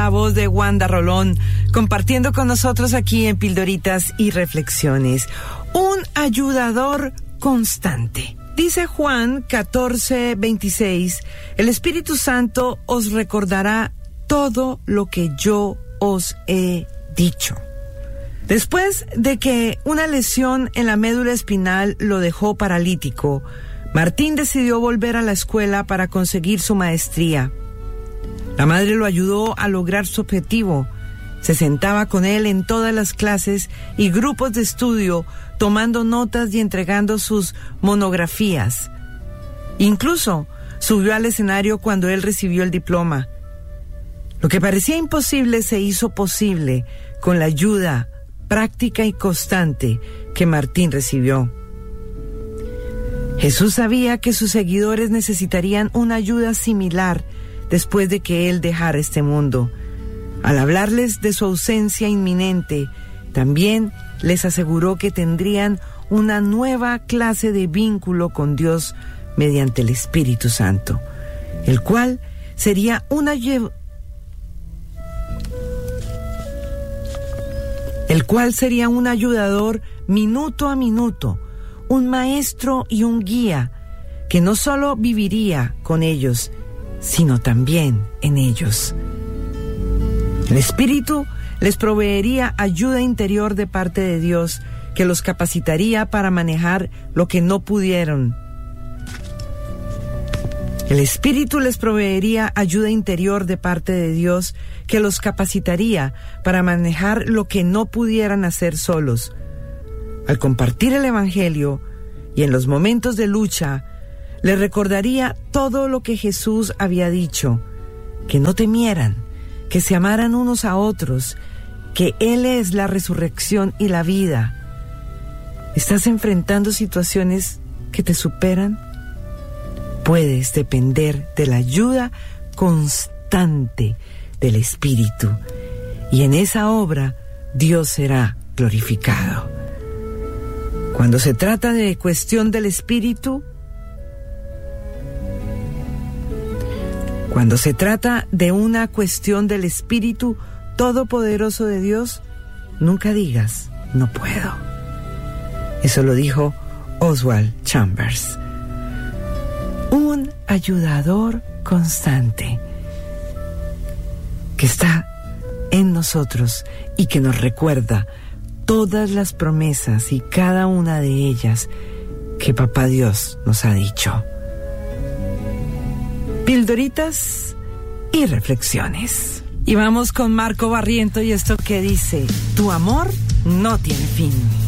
la voz de Wanda Rolón, compartiendo con nosotros aquí en Pildoritas y Reflexiones. Un ayudador constante. Dice Juan 14:26, el Espíritu Santo os recordará todo lo que yo os he dicho. Después de que una lesión en la médula espinal lo dejó paralítico, Martín decidió volver a la escuela para conseguir su maestría. La madre lo ayudó a lograr su objetivo. Se sentaba con él en todas las clases y grupos de estudio, tomando notas y entregando sus monografías. Incluso subió al escenario cuando él recibió el diploma. Lo que parecía imposible se hizo posible con la ayuda práctica y constante que Martín recibió. Jesús sabía que sus seguidores necesitarían una ayuda similar después de que él dejara este mundo. Al hablarles de su ausencia inminente, también les aseguró que tendrían una nueva clase de vínculo con Dios mediante el Espíritu Santo, el cual sería un ayudador minuto a minuto, un maestro y un guía que no solo viviría con ellos, sino también en ellos. El Espíritu les proveería ayuda interior de parte de Dios que los capacitaría para manejar lo que no pudieron. El Espíritu les proveería ayuda interior de parte de Dios que los capacitaría para manejar lo que no pudieran hacer solos. Al compartir el Evangelio y en los momentos de lucha, les recordaría todo lo que Jesús había dicho, que no temieran, que se amaran unos a otros, que Él es la resurrección y la vida. ¿Estás enfrentando situaciones que te superan? Puedes depender de la ayuda constante del Espíritu, y en esa obra Dios será glorificado. Cuando se trata de cuestión del Espíritu, cuando se trata de una cuestión del Espíritu Todopoderoso de Dios, nunca digas, no puedo. Eso lo dijo Oswald Chambers. Un ayudador constante que está en nosotros y que nos recuerda todas las promesas y cada una de ellas que Papá Dios nos ha dicho. Pildoritas y reflexiones. Y vamos con Marco Barriento y esto que dice: tu amor no tiene fin.